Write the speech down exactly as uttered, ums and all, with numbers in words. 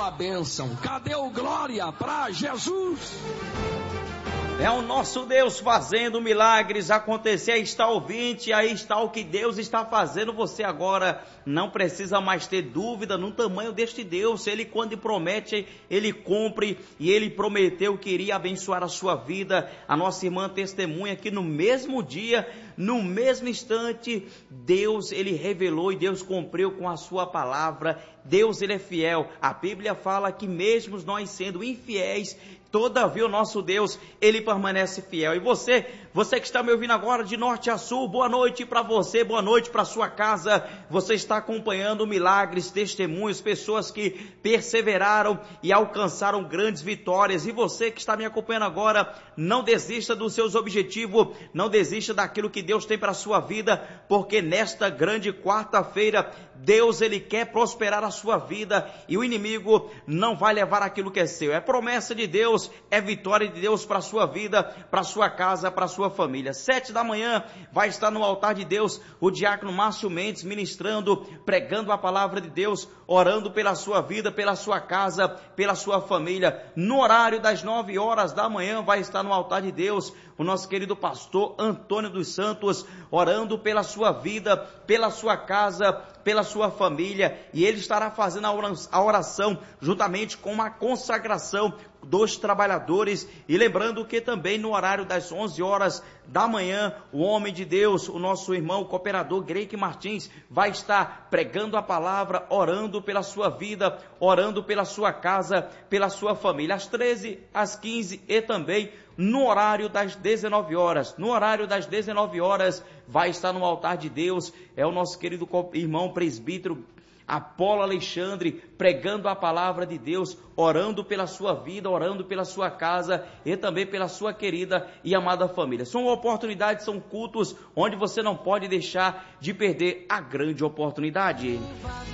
a bênção? Cadê o glória para Jesus? É o nosso Deus fazendo milagres acontecer. Aí está o ouvinte, aí está o que Deus está fazendo. Você agora não precisa mais ter dúvida no tamanho deste Deus. Ele, quando promete, ele cumpre, e ele prometeu que iria abençoar a sua vida. A nossa irmã testemunha que no mesmo dia, no mesmo instante, Deus, ele revelou e Deus cumpriu com a sua palavra. Deus, ele é fiel. A Bíblia fala que mesmo nós sendo infiéis, todavia o nosso Deus, ele permanece fiel. E você, você que está me ouvindo agora de norte a sul, boa noite para você, boa noite para sua casa. Você está acompanhando milagres, testemunhos, pessoas que perseveraram e alcançaram grandes vitórias. E você que está me acompanhando agora, não desista dos seus objetivos, não desista daquilo que Deus tem para a sua vida, porque nesta grande quarta-feira, Deus, ele quer prosperar a sua vida, e o inimigo não vai levar aquilo que é seu. É promessa de Deus, é vitória de Deus para a sua vida, para a sua casa, para a sua família. Sete da manhã vai estar no altar de Deus o diácono Márcio Mendes ministrando, pregando a palavra de Deus, orando pela sua vida, pela sua casa, pela sua família. No horário das nove horas da manhã vai estar no altar de Deus o nosso querido pastor Antônio dos Santos, orando pela sua vida, pela sua casa, pela sua família, e ele estará fazendo a oração juntamente com a consagração dos trabalhadores. E lembrando que também no horário das onze horas da manhã, o homem de Deus, o nosso irmão o cooperador Greike Martins, vai estar pregando a palavra, orando pela sua vida, orando pela sua casa, pela sua família, às treze, às quinze e também no horário das dezenove horas. No horário das dezenove horas vai estar no altar de Deus, é o nosso querido irmão presbítero Apolo Alexandre, pregando a palavra de Deus, orando pela sua vida, orando pela sua casa e também pela sua querida e amada família. São oportunidades, são cultos onde você não pode deixar de perder a grande oportunidade.